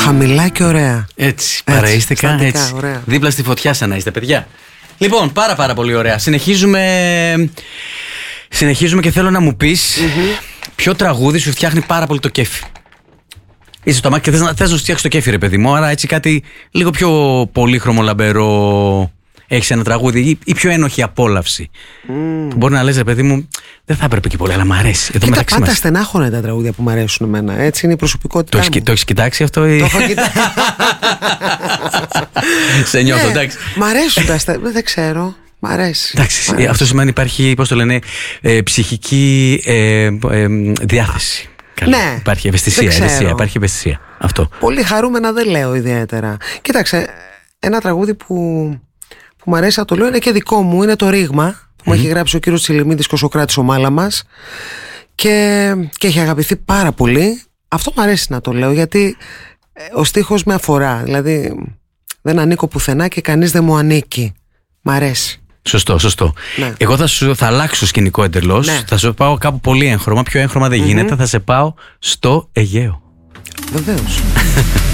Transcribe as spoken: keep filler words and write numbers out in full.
Χαμηλά και ωραία. Έτσι, παραίστηκα, έτσι. Ωραία. Δίπλα στη φωτιά σαν να είστε, παιδιά. Λοιπόν, πάρα πάρα πολύ ωραία. Συνεχίζουμε, συνεχίζουμε και θέλω να μου πεις mm-hmm. ποιο τραγούδι σου φτιάχνει πάρα πολύ το κέφι. Είσαι το μάτι και θες να, θες να σου φτιάξεις το κέφι, ρε παιδί μου. Άρα έτσι κάτι λίγο πιο πολύχρωμο, λαμπερό. Έχεις ένα τραγούδι ή, ή πιο ένοχη απόλαυση. Mm. Που μπορεί να λες, ρε παιδί μου, δεν θα έπρεπε και πολύ, αλλά μ' αρέσει. Εδώ Κοίτα, πάντα στενάχωρα είναι τα τραγούδια που μ' αρέσουν εμένα. Έτσι είναι η προσωπικότητά το μου. Έχεις, το έχεις κοιτάξει αυτό ή... Το έχω κοιτάξει. Σε νιώθω, ναι, εντάξει. Μ' αρέσουν τα στενάχωρα, δεν ξέρω. Μ' αρέσει. Εντάξει, μ' αρέσει. Αυτό σημαίνει υπάρχει, πώς το λένε, ε, ψυχική ε, ε, διάθεση. Καλή. Ναι, υπάρχει ευαισθησία, ευαισθησία, υπάρχει ευαισθησία. Αυτό. Πολύ χαρούμενα δεν λέω ιδιαίτερα. Κοίταξε, ένα τραγούδι που, που μου αρέσει να το λέω είναι και δικό μου, είναι το Ρήγμα που mm-hmm. μου έχει γράψει ο κύριος Τσιλιμίδης και ο Σωκράτης ο Μάλαμας και, και έχει αγαπηθεί πάρα πολύ. Αυτό μου αρέσει να το λέω γιατί ο στίχος με αφορά. Δηλαδή δεν ανήκω πουθενά και κανείς δεν μου ανήκει. Μ' αρέσει. Σωστό, σωστό. Ναι. Εγώ θα, σου, θα αλλάξω σκηνικό εντελώς. Ναι. Θα σου πάω κάπου πολύ έγχρωμα. Πιο έγχρωμα δεν mm-hmm. γίνεται. Θα σε πάω στο Αιγαίο. Βεβαίως.